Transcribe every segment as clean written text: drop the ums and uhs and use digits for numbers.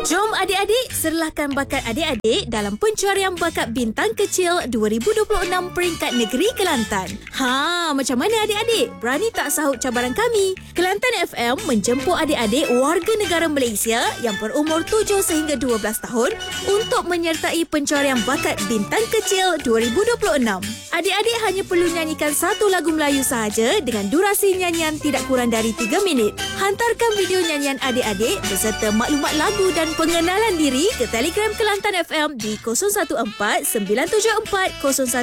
Jom adik-adik, serlahkan bakat adik-adik dalam pencarian bakat bintang kecil 2026 peringkat negeri Kelantan. Macam mana adik-adik? Berani tak sahut cabaran kami? Kelantan FM menjemput adik-adik warga negara Malaysia yang berumur 7 sehingga 12 tahun untuk menyertai pencarian bakat bintang kecil 2026. Adik-adik hanya perlu nyanyikan satu lagu Melayu sahaja dengan durasi nyanyian tidak kurang dari 3 minit. Hantarkan video nyanyian adik-adik beserta maklumat lagu dan pengenalan diri ke Telegram Kelantan FM di 014-974-0154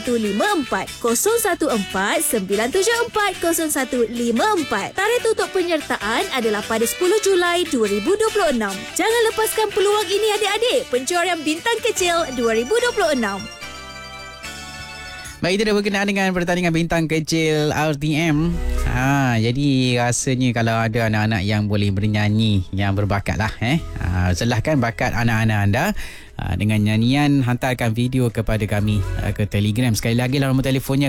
014-974-0154. Tarikh tutup penyertaan adalah pada 10 Julai 2026. Jangan lepaskan peluang ini adik-adik. Pencarian bintang kecil 2026. Baik, itu dah berkenaan dengan pertandingan bintang kecil RTM. Jadi rasanya kalau ada anak-anak yang boleh bernyanyi, yang berbakat lah. Selahkan bakat anak-anak anda dengan nyanyian. Hantarkan video kepada kami ke Telegram. Sekali lagi lah nombor telefonnya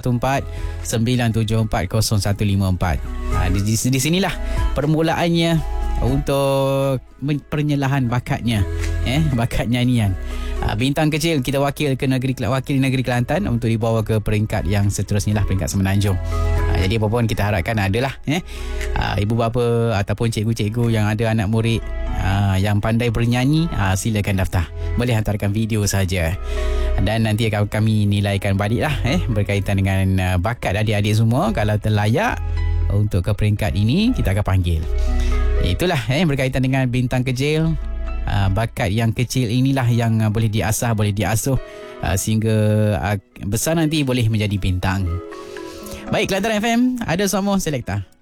014-974-0154. Di sinilah permulaannya untuk penyelahan bakatnya, bakat nyanyian. Bintang kecil kita wakili negeri Kelantan untuk dibawa ke peringkat yang seterusnya lah, peringkat semenanjung. Jadi apa pun kita harapkan adalah ibu bapa ataupun cikgu-cikgu yang ada anak murid yang pandai bernyanyi, silakan daftar. Boleh hantarkan video saja. Dan nanti akan kami nilaikan balik lah berkaitan dengan bakat adik-adik semua. Kalau terlayak untuk ke peringkat ini, kita akan panggil. Itulah berkaitan dengan bintang kecil. Bakat yang kecil inilah yang boleh diasah, boleh diasuh sehingga besar nanti boleh menjadi bintang. Baik, Kelantan FM ada semua selekta.